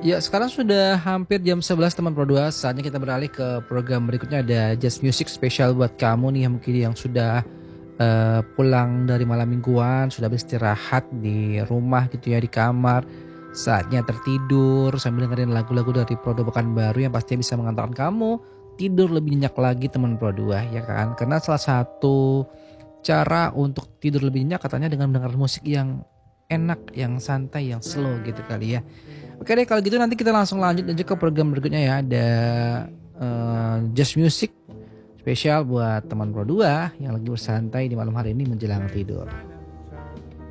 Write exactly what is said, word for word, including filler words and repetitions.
Ya, sekarang sudah hampir jam sebelas teman Pro dua. Saatnya kita beralih ke program berikutnya, ada Just Music spesial buat kamu nih yang mungkin yang sudah eh, pulang dari malam mingguan, sudah beristirahat di rumah gitu ya, di kamar. Saatnya tertidur sambil dengerin lagu-lagu dari Pro dua Pekanbaru yang pastinya bisa mengantarkan kamu tidur lebih nyenyak lagi teman Pro dua ya kan. Karena salah satu cara untuk tidur lebih nyenyak katanya dengan mendengar musik yang enak, yang santai, yang slow gitu kali ya. Oke deh kalau gitu nanti kita langsung lanjut aja ke program berikutnya ya. Ada eh, Just Music spesial buat teman Pro dua yang lagi bersantai di malam hari ini menjelang tidur.